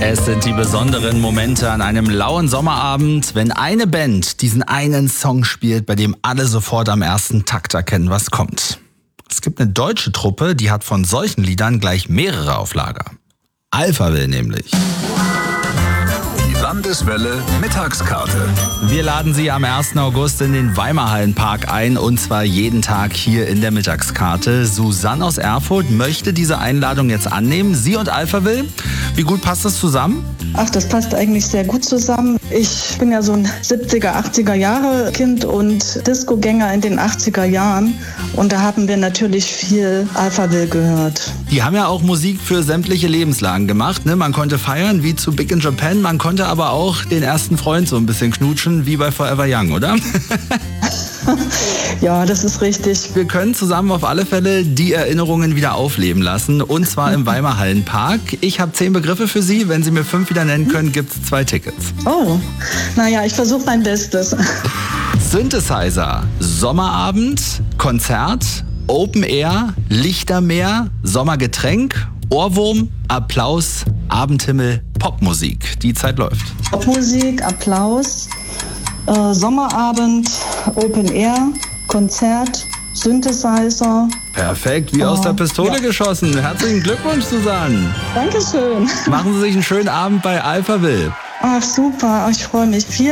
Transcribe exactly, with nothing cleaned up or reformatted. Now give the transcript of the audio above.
Es sind die besonderen Momente an einem lauen Sommerabend, wenn eine Band diesen einen Song spielt, bei dem alle sofort am ersten Takt erkennen, was kommt. Es gibt eine deutsche Truppe, die hat von solchen Liedern gleich mehrere auf Lager. Alphaville nämlich. Die Landeswelle Mittagskarte. Wir laden Sie am ersten August in den Weimarhallenpark ein, und zwar jeden Tag hier in der Mittagskarte. Susanne aus Erfurt möchte diese Einladung jetzt annehmen. Sie und Alphaville, wie gut passt das zusammen? Ach, das passt eigentlich sehr gut zusammen. Ich bin ja so ein siebziger, achtziger Jahre Kind und Discogänger in den achtziger Jahren. Und da haben wir natürlich viel Alphaville gehört. Die haben ja auch Musik für sämtliche Lebenslagen gemacht, ne? Man konnte feiern wie zu Big in Japan, man konnte aber auch den ersten Freund so ein bisschen knutschen wie bei Forever Young, oder? Ja, das ist richtig. Wir können zusammen auf alle Fälle die Erinnerungen wieder aufleben lassen, und zwar im Weimarhallenpark. Ich habe zehn Begriffe für Sie. Wenn Sie mir fünf wieder nennen können, gibt es zwei Tickets. Oh, naja, ich versuche mein Bestes. Synthesizer, Sommerabend, Konzert, Open Air, Lichtermeer, Sommergetränk, Ohrwurm, Applaus, Abendhimmel, Popmusik. Die Zeit läuft. Popmusik, Applaus, äh, Sommerabend, Open Air, Konzert, Synthesizer. Perfekt, wie aus der Pistole ja. geschossen. Herzlichen Glückwunsch, Susanne. Dankeschön. Machen Sie sich einen schönen Abend bei Alphaville. Ach super, ich freue mich. Vielen